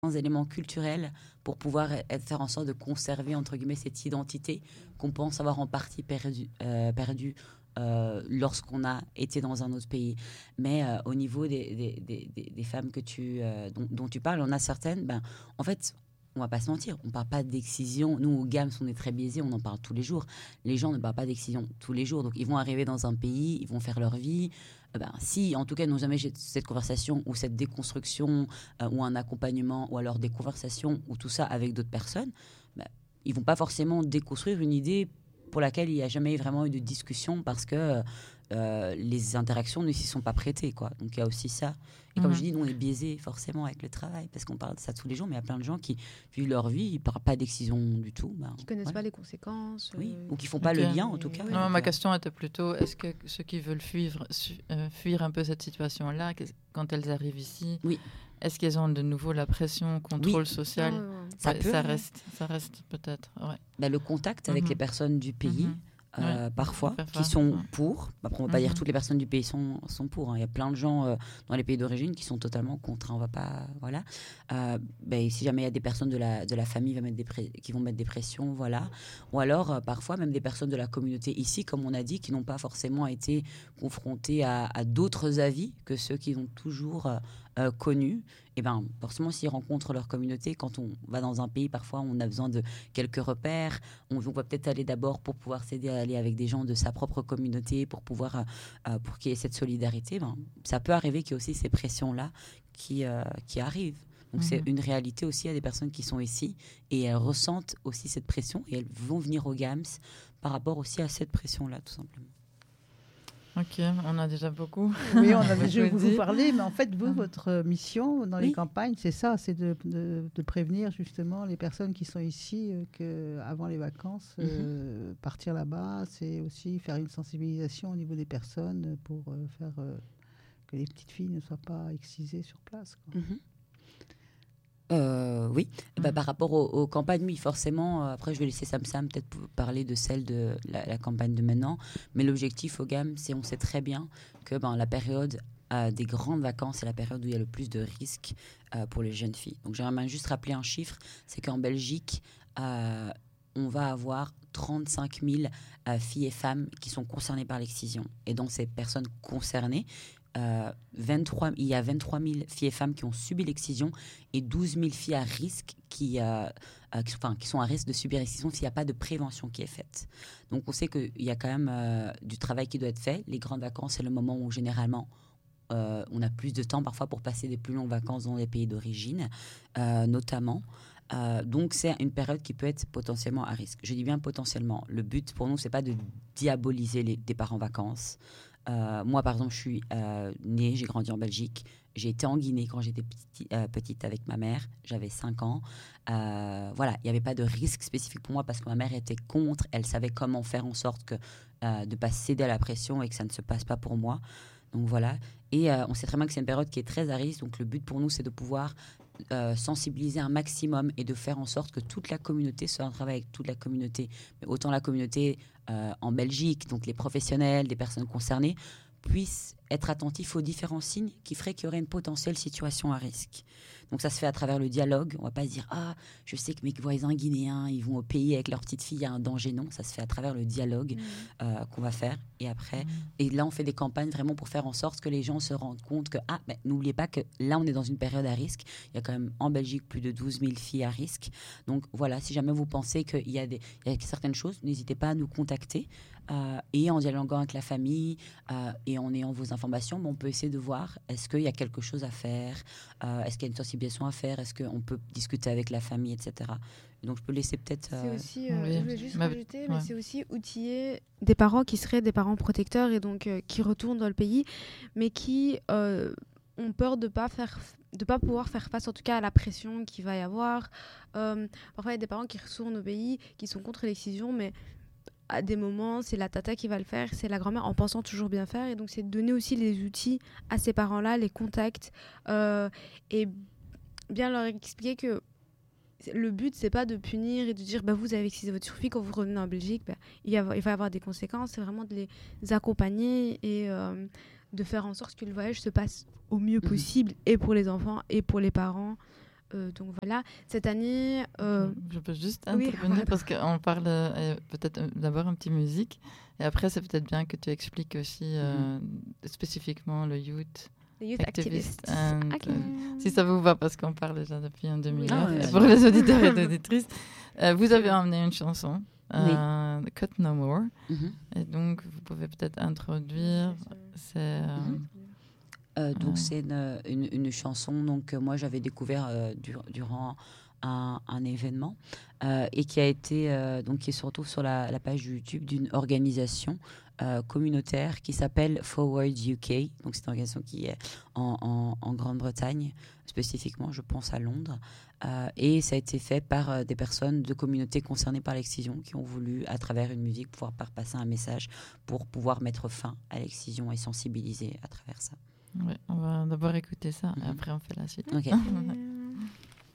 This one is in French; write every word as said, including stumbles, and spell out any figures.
éléments culturels pour pouvoir être, faire en sorte de conserver entre guillemets cette identité qu'on pense avoir en partie perdue euh, perdu, euh, lorsqu'on a été dans un autre pays. Mais euh, au niveau des, des, des, des, des femmes que tu, euh, dont, dont tu parles, on a certaines, ben, en fait, on va pas se mentir, on parle pas d'excision. Nous, au GAMS, on est très biaisés, on en parle tous les jours. Les gens ne parlent pas d'excision tous les jours. Donc, ils vont arriver dans un pays, ils vont faire leur vie. Euh, ben, si, en tout cas, ils n'ont jamais eu cette conversation ou cette déconstruction euh, ou un accompagnement ou alors des conversations ou tout ça avec d'autres personnes, ben, ils vont pas forcément déconstruire une idée pour laquelle il n'y a jamais vraiment eu de discussion parce que euh, les interactions ne s'y sont pas prêtées, quoi. Donc, il y a aussi ça. Et comme Mhm. je dis, nous, on est biaisés forcément avec le travail parce qu'on parle de ça tous les jours, mais il y a plein de gens qui vivent leur vie, ils ne parlent pas d'excision du tout. Ben, Qui connaissent voilà. pas les conséquences. Oui, euh, ou qui font pas Ok. le lien en tout cas. Oui. Non, Donc, ma euh, question était plutôt, est-ce que ceux qui veulent fuir, su- euh, fuir un peu cette situation-là, qu'est- quand elles arrivent ici, Oui. est-ce qu'elles ont de nouveau la pression, contrôle social? Ah, ouais, ouais. Ça Ouais, peut, ça hein. reste, ça reste peut-être. Ouais. ben, le contact avec Mhm. les personnes du pays. Mhm. Euh, Ouais, parfois, faire qui face, sont ouais. pour. Après, on ne va pas dire Mhm. toutes les personnes du pays sont, sont pour. Hein. Il y a plein de gens euh, dans les pays d'origine qui sont totalement contre. Hein. On va pas, voilà. Euh, ben, si jamais il y a des personnes de la, de la famille va mettre des pré- qui vont mettre des pressions, voilà. Ou alors, euh, parfois, même des personnes de la communauté ici, comme on a dit, qui n'ont pas forcément été confrontées à, à d'autres avis que ceux qu'ils ont toujours euh, euh, connus. Et ben, forcément, s'ils rencontrent leur communauté, quand on va dans un pays, parfois, on a besoin de quelques repères. On, on va peut-être aller d'abord pour pouvoir s'aider à aller avec des gens de sa propre communauté, pour pouvoir, euh, euh, pour qu'il y ait cette solidarité. Ben, ça peut arriver qu'il y ait aussi ces pressions-là qui, euh, qui arrivent. Donc, Mhm. c'est une réalité aussi. Il y a des personnes qui sont ici et elles ressentent aussi cette pression et elles vont venir au GAMS par rapport aussi à cette pression-là, tout simplement. Ok, on a déjà beaucoup. Oui, on a déjà beaucoup beaucoup dit. parlé, mais en fait, vous, Ah. votre mission dans les Oui. campagnes, c'est ça, c'est de, de, de prévenir justement les personnes qui sont ici euh, que avant les vacances, euh, partir là-bas, c'est aussi faire une sensibilisation au niveau des personnes pour euh, faire euh, que les petites filles ne soient pas excisées sur place, quoi. Mhm. Euh, oui, Mhm. bah, par rapport aux, aux campagnes, oui, forcément. euh, après, je vais laisser Sam Sam peut-être p- parler de celle de la, la campagne de maintenant. Mais l'objectif au GAM, c'est on sait très bien que ben, la période euh, des grandes vacances, c'est la période où il y a le plus de risques euh, pour les jeunes filles. Donc, j'aimerais juste rappeler un chiffre, c'est qu'en Belgique, euh, on va avoir trente-cinq mille euh, filles et femmes qui sont concernées par l'excision. Et donc, ces personnes concernées, euh, vingt-trois, il y a vingt-trois mille filles et femmes qui ont subi l'excision et douze mille filles à risque qui, euh, euh, qui, enfin, qui sont à risque de subir l'excision s'il n'y a pas de prévention qui est faite. Donc, on sait qu'il y a quand même euh, du travail qui doit être fait. Les grandes vacances, c'est le moment où généralement euh, on a plus de temps parfois pour passer des plus longues vacances dans les pays d'origine, euh, notamment. Euh, donc, c'est une période qui peut être potentiellement à risque. Je dis bien potentiellement. Le but pour nous, c'est pas de diaboliser les départs en vacances. Euh, moi, par exemple, je suis euh, née, j'ai grandi en Belgique. J'ai été en Guinée quand j'étais petit, euh, petite avec ma mère. J'avais cinq ans. Euh, voilà, il n'y avait pas de risque spécifique pour moi parce que ma mère était contre. Elle savait comment faire en sorte que, euh, de ne pas céder à la pression et que ça ne se passe pas pour moi. Donc voilà. Et euh, on sait très bien que c'est une période qui est très à risque. Donc le but pour nous, c'est de pouvoir euh, sensibiliser un maximum et de faire en sorte que toute la communauté soit en travail avec toute la communauté. Mais autant la communauté euh, en Belgique, donc les professionnels, les personnes concernées, puissent être attentifs aux différents signes qui feraient qu'il y aurait une potentielle situation à risque. Donc ça se fait à travers le dialogue. On ne va pas se dire « Ah, je sais que mes voisins guinéens, ils vont au pays avec leur petite fille, il y a un danger. » Non, ça se fait à travers le dialogue Mmh. euh, qu'on va faire. Et après, Mhm. et là, on fait des campagnes vraiment pour faire en sorte que les gens se rendent compte que, ah, ben, n'oubliez pas que là, on est dans une période à risque. Il y a quand même en Belgique plus de douze mille filles à risque. Donc voilà, si jamais vous pensez qu'il y a, des, il y a certaines choses, n'hésitez pas à nous contacter. Euh, et en dialoguant avec la famille euh, et en ayant vos informations, ben, on peut essayer de voir est-ce qu'il y a quelque chose à faire, euh, est-ce qu'il y a une sensibilisation à faire, est-ce qu'on peut discuter avec la famille, et cetera. Donc je peux laisser peut-être... C'est euh, aussi, euh, oui. je voulais juste Mais- rajouter, mais ouais. c'est aussi outiller des parents qui seraient des parents protecteurs et donc euh, qui retournent dans le pays, mais qui euh, ont peur de pas faire, de pas pouvoir faire face, en tout cas, à la pression qu'il va y avoir. Euh, parfois, il y a des parents qui retournent au pays, qui sont contre l'excision, mais à des moments, c'est la tata qui va le faire, c'est la grand-mère, en pensant toujours bien faire. Et donc, c'est de donner aussi les outils à ces parents-là, les contacts, euh, et bien leur expliquer que le but, c'est pas de punir et de dire bah, vous avez excisé votre fille, quand vous revenez en Belgique, bah, il, y a, il va y avoir des conséquences. C'est vraiment de les accompagner et euh, de faire en sorte que le voyage se passe au mieux Mhm. possible, et pour les enfants et pour les parents. Euh, donc voilà, cette année... euh, Je peux juste oui, intervenir voilà. parce qu'on parle euh, peut-être euh, d'abord un petit musique et après c'est peut-être bien que tu expliques aussi euh, spécifiquement le youth. The Youth Activist Activists. and, Ok. euh, Si ça vous va, parce qu'on parle déjà depuis une demi-heure. Oui. Ah, ouais, pour ouais. les auditeurs et auditrices, euh, vous avez emmené une chanson, euh, Cut No More, Mhm. et donc vous pouvez peut-être introduire. C'est euh, Mhm. Euh, donc Ah. c'est une, une, une chanson donc, que moi j'avais découvert euh, dur- durant un, un événement euh, et qui a été euh, donc qui se retrouve sur la, la page YouTube d'une organisation euh, communautaire qui s'appelle Forward U K. Donc c'est une organisation qui est en, en, en Grande-Bretagne, spécifiquement je pense à Londres. Euh, et ça a été fait par euh, des personnes de communautés concernées par l'excision qui ont voulu à travers une musique pouvoir faire passer un message pour pouvoir mettre fin à l'excision et sensibiliser à travers ça. ouais, on va d'abord écouter ça et Mhm. après on fait la suite. Ok. Euh,